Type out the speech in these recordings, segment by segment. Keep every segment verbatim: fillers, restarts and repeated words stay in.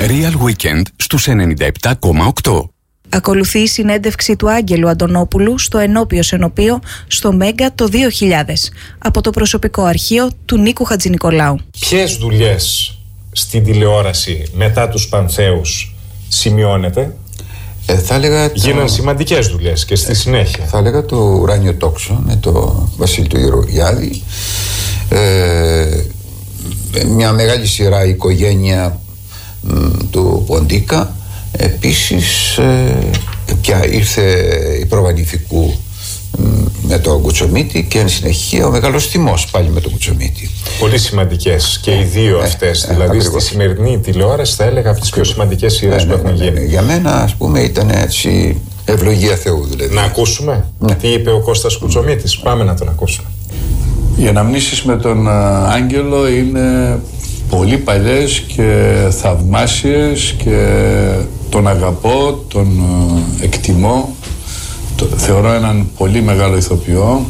Real Weekend στους ενενήντα επτά κόμμα οκτώ. Ακολουθεί η συνέντευξη του Άγγελου Αντωνόπουλου στο Ενώπιος Ενωπείο στο Μέγκα το δύο χιλιάδες από το προσωπικό αρχείο του Νίκου Χατζηνικολάου. Ποιες δουλειές στην τηλεόραση μετά τους Πανθέους σημειώνεται? Ε, θα έλεγα το... Γίναν σημαντικές δουλειές και στη ε, συνέχεια. Θα έλεγα το Ουράνιο Τόξο με το Βασίλη του Γεωργιάδη, ε, μια μεγάλη σειρά οικογένεια μ, του Ποντίκα. Επίσης ε, πια ήρθε η Προβανηθικού με τον Κουτσομίτη και εν συνεχεία ο Μεγάλος Θυμός πάλι με τον Κουτσομίτη. Πολύ σημαντικές και οι δύο αυτές, ε, δηλαδή ε, στη σημερινή τηλεόραση θα έλεγα από τις πιο σημαντικές σειρές ε, που έχουν γίνει. Ναι, ναι. Για μένα ας πούμε ήταν έτσι ευλογία Θεού δηλαδή. Να ακούσουμε ναι. τι είπε ο Κώστας Κουτσομίτης, πάμε να τον ακούσουμε. Οι αναμνήσεις με τον Άγγελο είναι πολύ παλιές και θαυμάσιες και τον αγαπώ, τον εκτιμώ, το, θεωρώ έναν πολύ μεγάλο ηθοποιό,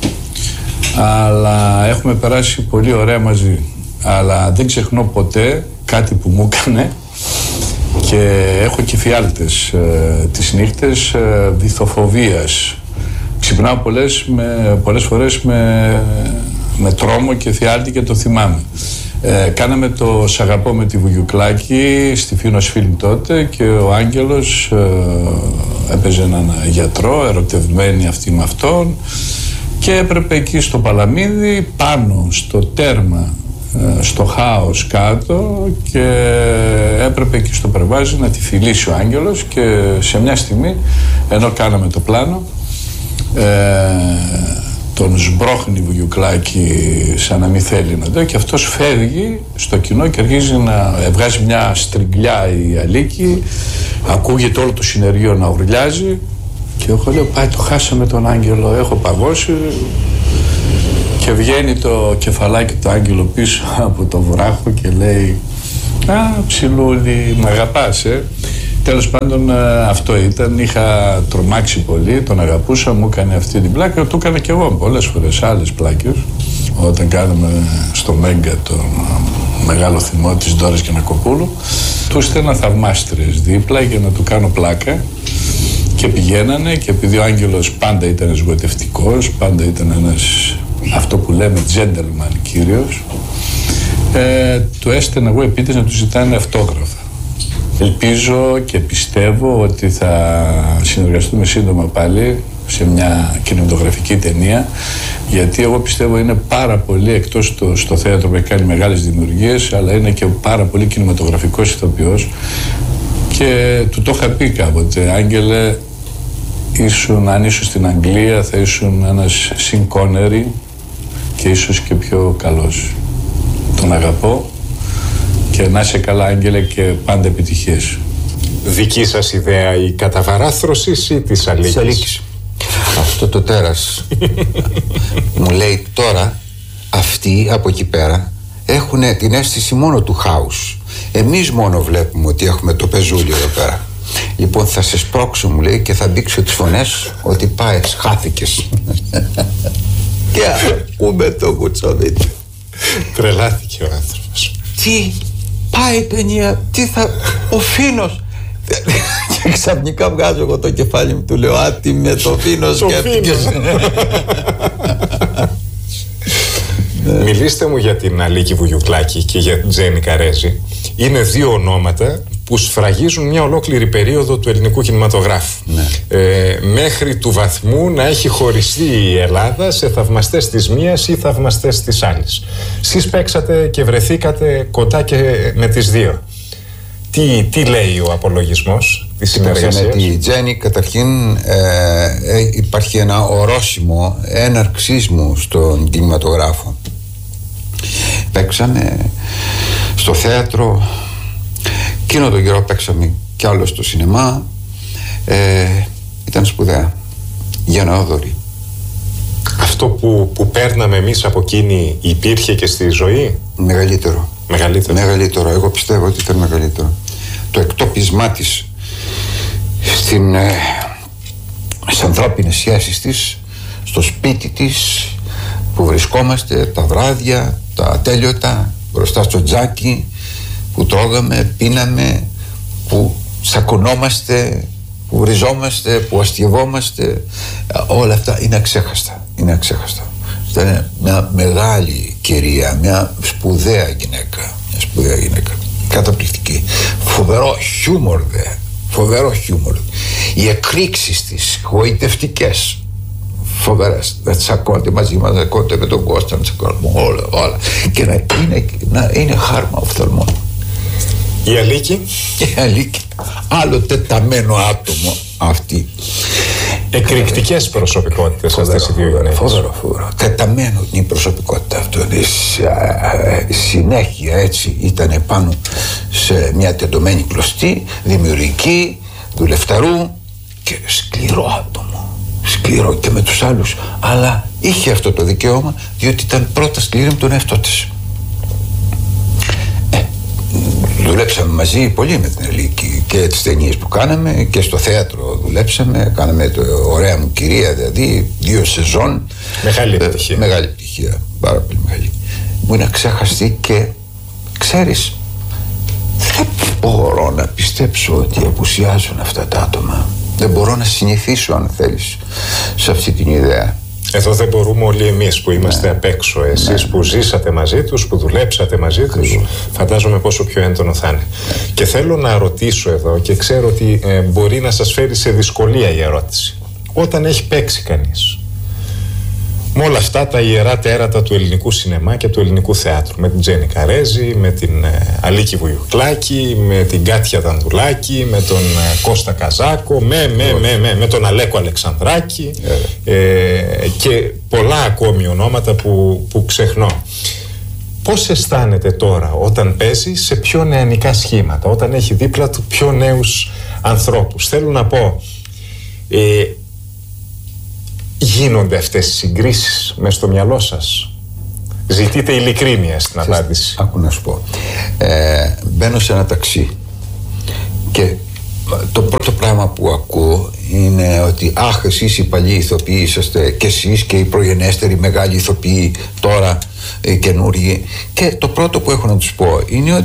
αλλά έχουμε περάσει πολύ ωραία μαζί. Αλλά δεν ξεχνώ ποτέ κάτι που μου έκανε και έχω και φιάλτες ε, τις νύχτες ε, βυθοφοβίας. Ξυπνάω πολλές, με, πολλές φορές με, με τρόμο και φιάλτη και το θυμάμαι. Ε, κάναμε το «Σ' αγαπώ» με τη Βουγιουκλάκη στη Φίνος Φιλμ τότε και ο Άγγελος ε, έπαιζε έναν γιατρό, ερωτευμένη αυτή με αυτόν, και έπρεπε εκεί στο Παλαμίδι πάνω στο τέρμα, ε, στο χάος κάτω, και έπρεπε εκεί στο Περβάζι να τη φιλήσει ο Άγγελος, και σε μια στιγμή ενώ κάναμε το πλάνο ε, τον σμπρώχνει η Βουγιουκλάκη σαν να μην θέλει να το, και αυτός φεύγει στο κοινό και αρχίζει να βγάζει μια στριγκλιά η Αλίκη, ακούγεται όλο το συνεργείο να ουρλιάζει και εγώ λέω πάει, το χάσαμε τον Άγγελο, έχω παγώσει, και βγαίνει το κεφαλάκι του Άγγελο πίσω από το βράχο και λέει «Α, ψιλούλη, μ' αγαπάς, ε?» Τέλος πάντων αυτό ήταν, είχα τρομάξει πολύ, τον αγαπούσα, μου έκανε αυτή την πλάκα, το έκανα και εγώ πολλές φορές άλλες πλάκες. Όταν κάναμε στο Μέγκα τον Μεγάλο Θυμό της Ντόρας Γιαννακοπούλου, του στέλνα θαυμάστρες δίπλα για να του κάνω πλάκα και πηγαίνανε, και επειδή ο Άγγελος πάντα ήταν εσγοητευτικός, πάντα ήταν ένας, αυτό που λέμε, gentleman κύριος, ε, του έστελνα εγώ επίτηδες να του ζητάνε αυτόγραφα. Ελπίζω και πιστεύω ότι θα συνεργαστούμε σύντομα πάλι σε μια κινηματογραφική ταινία, γιατί εγώ πιστεύω είναι πάρα πολύ, εκτός το, στο θέατρο που έχει κάνει μεγάλες δημιουργίες, αλλά είναι και πάρα πολύ κινηματογραφικός ηθοποιός, και του το είχα πει κάποτε, Άγγελε, ήσουν, αν ήσουν στην Αγγλία θα ήσουν ένας Sean Connery και ίσως και πιο καλός. Τον αγαπώ. Και να είσαι καλά, Άγγελε, και πάντα επιτυχίες. Δική σας ιδέα η καταβαράθρωσης ή της Αλίκης? Αλίκης. Αυτό το τέρας μου λέει τώρα, αυτοί από εκεί πέρα έχουν την αίσθηση μόνο του χάους. Εμείς μόνο βλέπουμε ότι έχουμε το πεζούλι εδώ πέρα. Λοιπόν, θα σε σπρώξω, μου λέει, και θα δείξω τις φωνές ότι πάει, χάθηκες. Και ακούμε το Κουτσομίτη. Τρελάθηκε ο άνθρωπος. Τι πάει η ταινία, τι θα... ο Φίνος. Και ξαφνικά βγάζω εγώ το κεφάλι μου, του λέω άτι με το Φίνος σκέφτηκες. Μιλήστε μου για την Αλίκη Βουγιουκλάκη και για την Τζέννη Καρέζη. Είναι δύο ονόματα που σφραγίζουν μια ολόκληρη περίοδο του ελληνικού κινηματογράφου. Ναι. Ε, μέχρι του βαθμού να έχει χωριστεί η Ελλάδα σε θαυμαστές της μίας ή θαυμαστές της άλλης. Εσείς παίξατε και βρεθήκατε κοντά και με τις δύο. Τι, τι λέει ο απολογισμός της συνεργασίας? Με τη Τζέννη καταρχήν ε, ε, υπάρχει ένα ορόσημο έναρξής μου στον κινηματογράφο. Παίξαμε στο θέατρο, εκείνο τον καιρό παίξαμε κι άλλο στο σινεμά, ε, ήταν σπουδαία. Γενναιόδωρη. Αυτό που, που παίρναμε εμείς από εκείνη υπήρχε και στη ζωή? Μεγαλύτερο. Μεγαλύτερο. Μεγαλύτερο, εγώ πιστεύω ότι ήταν μεγαλύτερο. Το εκτόπισμά της στην, ε, στις ανθρώπινες σχέσεις της, στο σπίτι της που βρισκόμαστε τα βράδια, τα ατέλειωτα, μπροστά στο τζάκι που τρώγαμε, πίναμε, τσακωνόμαστε, που βριζόμαστε, που αστειευόμαστε, όλα αυτά είναι αξέχαστα. Είναι αξέχαστα. Ήταν μια μεγάλη κυρία, μια σπουδαία γυναίκα, μια σπουδαία γυναίκα, καταπληκτική, φοβερό χιούμορ δε, φοβερό χιούμορ. Οι εκρήξεις της, γοητευτικές, φοβερές. Να τσακώνται μαζί μας, να τσακώνται με τον Κώστα, να τσακώνται όλα, όλα. Και να είναι, να είναι χάρμα οφθαλμών. Η Αλίκη. Η Αλίκη, άλλο τεταμένο άτομο αυτή. Εκρηκτικές προσωπικότητες αυτές οι δύο γυναίκες. Φοβερό, φοβερό. Τεταμένο η προσωπικότητα αυτό. Συνέχεια έτσι ήταν πάνω σε μια τεντωμένη κλωστή, δημιουργική, δουλευταρού και σκληρό άτομο. Σκληρό και με τους άλλους. Αλλά είχε αυτό το δικαίωμα διότι ήταν πρώτα σκληρή με τον εαυτό της. Δουλέψαμε μαζί πολύ με την Αλίκη και τις ταινίες που κάναμε και στο θέατρο δουλέψαμε. Κάναμε το Ωραία μου κυρία, δηλαδή δύο σεζόν. Μεγάλη επιτυχία. Ε, μεγάλη επιτυχία, πάρα πολύ μεγάλη. Μου είναι ξεχαστή και ξέρεις, δεν μπορώ να πιστέψω ότι απουσιάζουν αυτά τα άτομα. Δεν μπορώ να συνηθίσω, αν θέλεις, σε αυτή την ιδέα. Εδώ δεν μπορούμε όλοι εμείς που είμαστε ναι. απ' έξω. Εσείς ναι. που ζήσατε μαζί τους, που δουλέψατε μαζί τους, φαντάζομαι πόσο πιο έντονο θα είναι. Ναι. Και θέλω να ρωτήσω εδώ, και ξέρω ότι ε, μπορεί να σας φέρει σε δυσκολία η ερώτηση. Όταν έχει παίξει κανείς με όλα αυτά τα ιερά τέρατα του ελληνικού σινεμά και του ελληνικού θεάτρου, με την Τζέννη Καρέζη, με την ε, Αλίκη Βουγιουκλάκη, με την Κάτια Δανδουλάκη, με τον ε, Κώστα Καζάκο, με, με, με, με, με τον Αλέκο Αλεξανδράκη ε, και πολλά ακόμη ονόματα που, που ξεχνώ. Πώς αισθάνεται τώρα όταν παίζει σε πιο νεανικά σχήματα, όταν έχει δίπλα του πιο νέους ανθρώπους? Θέλω να πω, ε, γίνονται αυτές οι συγκρίσεις μες στο μυαλό σας? Ζητείτε ειλικρίνεια στην απάντηση. Άκου να σου πω. Ε, μπαίνω σε ένα ταξί και το πρώτο πράγμα που ακούω είναι ότι αχ, εσείς οι παλιοί ηθοποιοί είσαστε και εσείς και οι προγενέστεροι μεγάλοι ηθοποιοί τώρα, οι καινούργοι. Και το πρώτο που έχω να τους πω είναι ότι